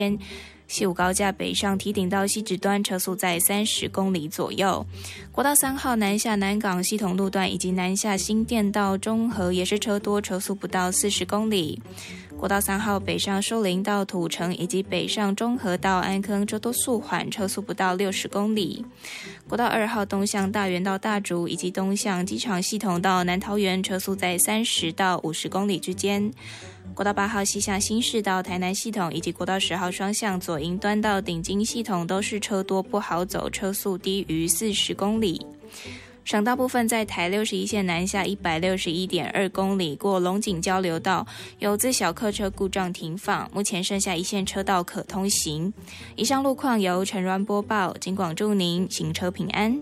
西武高架北上堤顶到西直端车速在30公里左右。国道3号南下南港系统路段以及南下新店到中和也是车多，车速不到40公里。国道3号北上树林到土城以及北上中和到安坑车多速缓，车速不到60公里。国道2号东向大园到大竹以及东向机场系统到南桃园，车速在30到50公里之间。国道8号西向新市到台南系统以及国道10号双向左营端到顶金系统都是车多不好走，车速低于40公里。省道部分在台61线南下 161.2 公里，过龙井交流道有自小客车故障停放，目前剩下一线车道可通行。以上路况由陈鸾播报，警广祝您行车平安。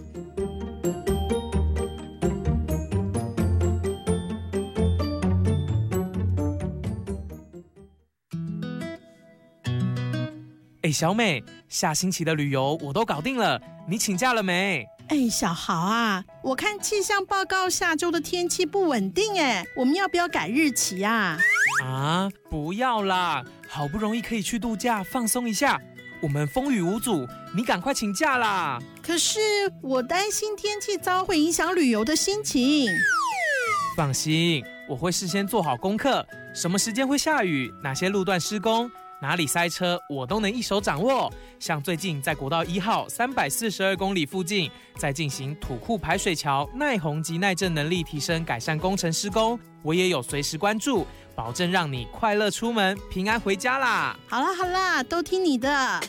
小美，下星期的旅游我都搞定了，你请假了没？ 小豪啊，我看气象报告下周的天气不稳定，我们要不要改日期啊？ 不要啦，好不容易可以去度假放松一下，我们风雨无阻，你赶快请假啦。 可是我担心天气糟会影响旅游的心情。 放心，我会事先做好功课，什么时间会下雨，哪些路段施工，哪里塞车我都能一手掌握。像最近在国道1号342公里附近在进行土库排水桥耐洪及耐震能力提升改善工程施工，我也有随时关注，保证让你快乐出门平安回家啦。 好啦，都听你的。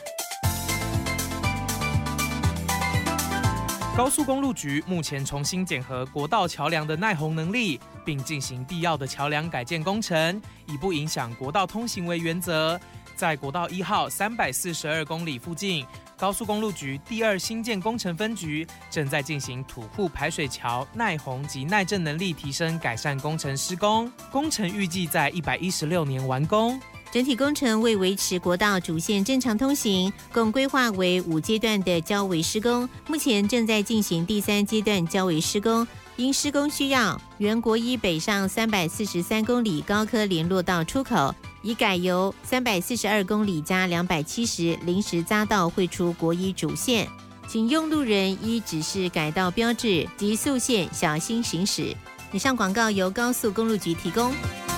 高速公路局目前重新检核国道桥梁的耐洪能力，并进行必要的桥梁改建工程，以不影响国道通行为原则。在国道1号342公里附近，高速公路局第2新建工程分局正在进行土库排水桥耐洪及耐震能力提升改善工程施工，工程预计在116年完工。 整体工程为维持国道主线正常通行，共规划为5阶段的交围施工，目前正在进行第3阶段交围施工。因施工需要，原国一北上343公里高科联络道出口已改由342公里加270临时匝道汇出国一主线，请用路人依指示改道标志及速线小心行驶。以上广告由高速公路局提供。